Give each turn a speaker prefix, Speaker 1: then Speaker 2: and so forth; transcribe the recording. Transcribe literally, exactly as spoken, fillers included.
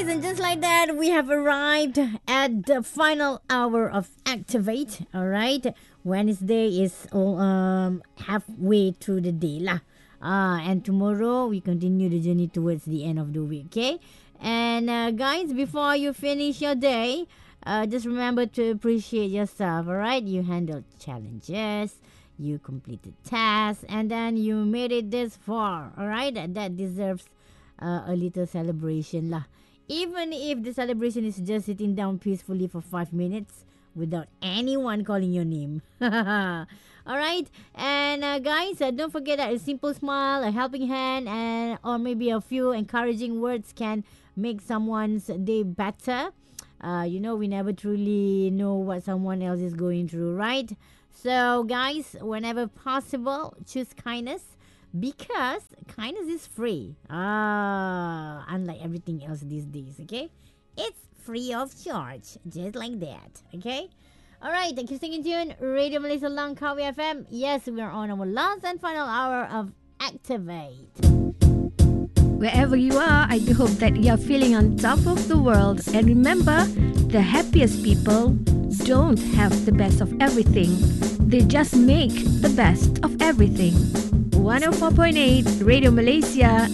Speaker 1: And just like that, we have arrived at the final hour of Activate. All right, Wednesday is all, um halfway through the day lah. Uh, and tomorrow we continue the journey towards the end of the week. Okay, and uh, guys, before you finish your day, uh, just remember to appreciate yourself. All right, you handled challenges, you completed tasks, and then you made it this far. All right, that, that deserves uh, a little celebration lah. Even if the celebration is just sitting down peacefully for five minutes without anyone calling your name. All right, and uh, guys, uh, don't forget that a simple smile, a helping hand, and or maybe a few encouraging words can make someone's day better. Uh, you know, we never truly know what someone else is going through, right? So, guys, whenever possible, choose kindness because kindness is free. Ah, unlike everything else these days, okay? It's free of charge, just like that, okay? All right, thank you for staying tuned. Radio Malaysia Langkawi F M. Yes, we are on our last and final hour of Activate.
Speaker 2: Wherever you are, I do hope that you're feeling on top of the world. And remember, the happiest people don't have the best of everything. They just make the best of everything. one oh four point eight Radio Malaysia